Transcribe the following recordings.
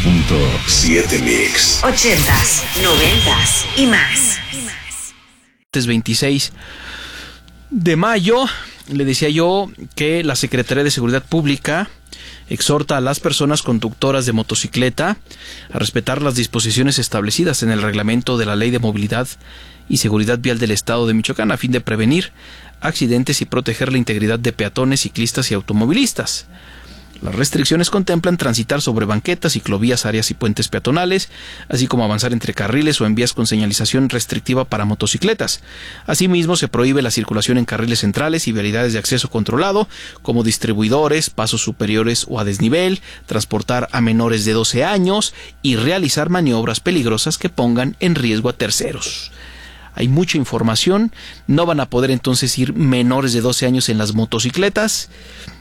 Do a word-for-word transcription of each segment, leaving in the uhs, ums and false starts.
punto siete Mix. Ochentas, noventas y más. veintiséis de mayo, le decía yo que la Secretaría de Seguridad Pública exhorta a las personas conductoras de motocicleta a respetar las disposiciones establecidas en el reglamento de la Ley de Movilidad y Seguridad Vial del Estado de Michoacán a fin de prevenir accidentes y proteger la integridad de peatones, ciclistas y automovilistas. Las restricciones contemplan transitar sobre banquetas, ciclovías, áreas y puentes peatonales, así como avanzar entre carriles o en vías con señalización restrictiva para motocicletas. Asimismo, se prohíbe la circulación en carriles centrales y vialidades de acceso controlado, como distribuidores, pasos superiores o a desnivel, transportar a menores de doce años y realizar maniobras peligrosas que pongan en riesgo a terceros. Hay mucha información, no van a poder entonces ir menores de doce años en las motocicletas.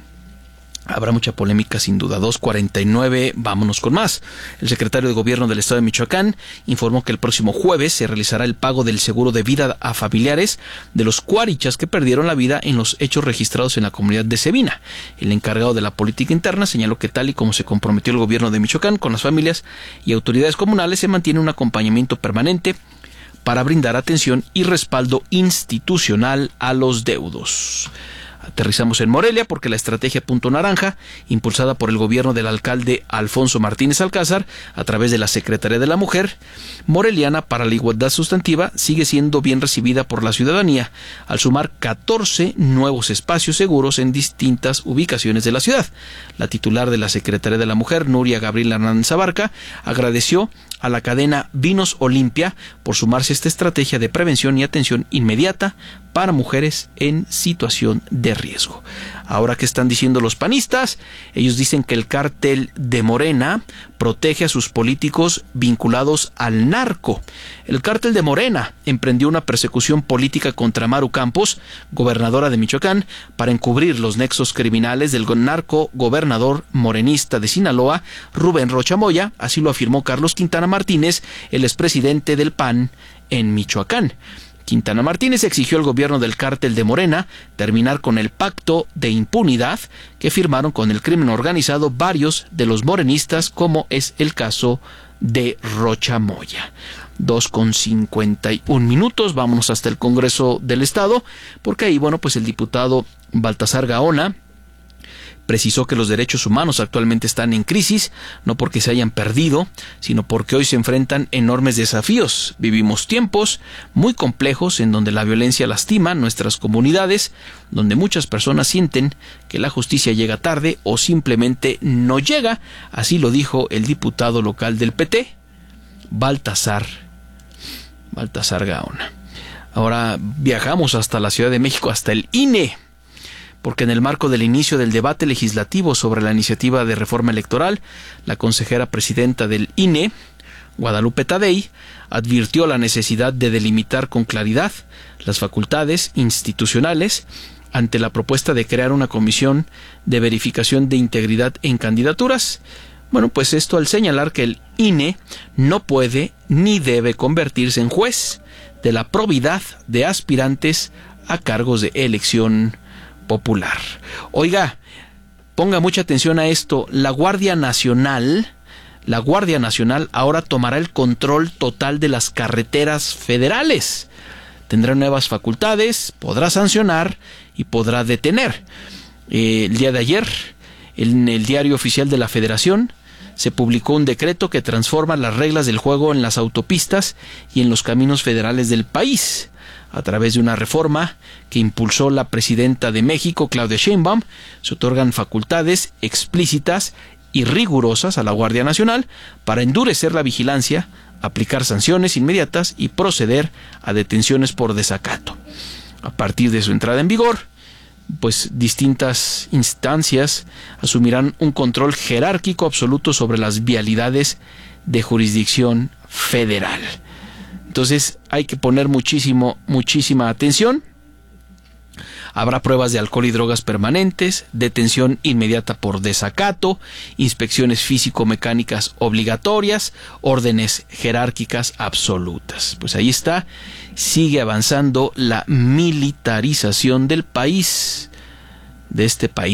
Habrá mucha polémica sin duda. dos cuarenta y nueve, vámonos con más. El secretario de Gobierno del Estado de Michoacán informó que el próximo jueves se realizará el pago del seguro de vida a familiares de los cuarichas que perdieron la vida en los hechos registrados en la comunidad de Cebina. El encargado de la política interna señaló que tal y como se comprometió el Gobierno de Michoacán con las familias y autoridades comunales, se mantiene un acompañamiento permanente para brindar atención y respaldo institucional a los deudos. Aterrizamos en Morelia porque la estrategia Punto Naranja, impulsada por el gobierno del alcalde Alfonso Martínez Alcázar a través de la Secretaría de la Mujer Moreliana para la Igualdad Sustantiva, sigue siendo bien recibida por la ciudadanía al sumar catorce nuevos espacios seguros en distintas ubicaciones de la ciudad. La titular de la Secretaría de la Mujer, Nuria Gabriela Hernández Abarca, agradeció a la cadena Vinos Olimpia por sumarse a esta estrategia de prevención y atención inmediata para mujeres en situación de riesgo. Ahora, ¿qué están diciendo los panistas? Ellos dicen que el cártel de Morena protege a sus políticos vinculados al narco. El cártel de Morena emprendió una persecución política contra Maru Campos, gobernadora de Michoacán, para encubrir los nexos criminales del narco gobernador morenista de Sinaloa, Rubén Rocha Moya. Así lo afirmó Carlos Quintana Martínez, el expresidente del P A N en Michoacán. Quintana Martínez exigió al gobierno del cártel de Morena terminar con el pacto de impunidad que firmaron con el crimen organizado varios de los morenistas, como es el caso de Rocha Moya. dos con cincuenta y un minutos, vámonos hasta el Congreso del Estado, porque ahí, bueno, pues el diputado Baltasar Gaona precisó que los derechos humanos actualmente están en crisis, no porque se hayan perdido, sino porque hoy se enfrentan enormes desafíos. Vivimos tiempos muy complejos en donde la violencia lastima nuestras comunidades, donde muchas personas sienten que la justicia llega tarde o simplemente no llega. Así lo dijo el diputado local del P T, Baltasar, Baltasar Gaona. Ahora viajamos hasta la Ciudad de México, hasta el I N E, porque en el marco del inicio del debate legislativo sobre la iniciativa de reforma electoral, la consejera presidenta del I N E, Guadalupe Tadei, advirtió la necesidad de delimitar con claridad las facultades institucionales ante la propuesta de crear una comisión de verificación de integridad en candidaturas. Bueno, pues esto al señalar que el I N E no puede ni debe convertirse en juez de la probidad de aspirantes a cargos de elección popular. Oiga, ponga mucha atención a esto. La Guardia Nacional, la Guardia Nacional ahora tomará el control total de las carreteras federales. Tendrá nuevas facultades, podrá sancionar y podrá detener. Eh, el día de ayer, en el Diario Oficial de la Federación, se publicó un decreto que transforma las reglas del juego en las autopistas y en los caminos federales del país. A través de una reforma que impulsó la presidenta de México, Claudia Sheinbaum, se otorgan facultades explícitas y rigurosas a la Guardia Nacional para endurecer la vigilancia, aplicar sanciones inmediatas y proceder a detenciones por desacato. A partir de su entrada en vigor, pues distintas instancias asumirán un control jerárquico absoluto sobre las vialidades de jurisdicción federal. Entonces hay que poner muchísimo, muchísima atención. Habrá pruebas de alcohol y drogas permanentes, detención inmediata por desacato, inspecciones físico-mecánicas obligatorias, órdenes jerárquicas absolutas. Pues ahí está, sigue avanzando la militarización del país, de este país.